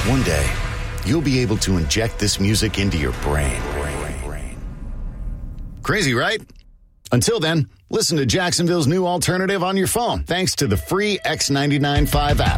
One day, you'll be able to inject this music into your brain. Crazy, right? Until then, listen to Jacksonville's new alternative on your phone thanks to the free X99.5 app.